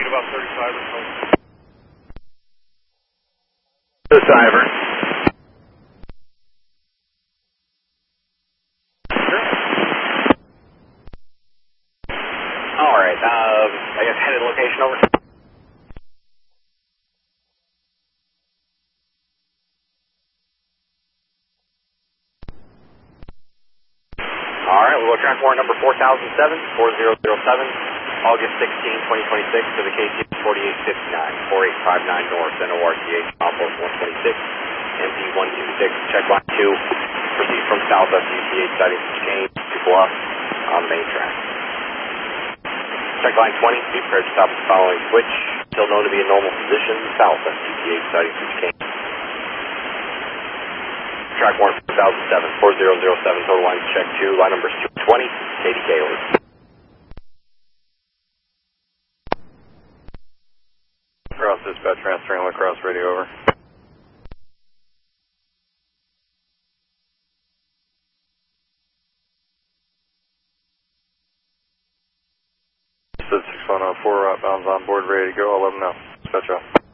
about 35 or so. The Cyber. Alright, I guess headed location over. Alright, we'll go transport number 4007, August 16, 2026 to the KC 4859, 4859 North, NORTH, outpost 126, MP 126, check line 2, proceed from southwest UTH sighting change to bluff on the main track. Check line 20, be prepared to stop at the following switch, still known to be in normal position, southwest UTH sighting change. Track 1 4007, 4007, total line check 2, line numbers 220, KDK over. Cross dispatch transferring lacrosse radio over. Said 6104 outbound's on board, ready to go. I'll let them know. Dispatch off.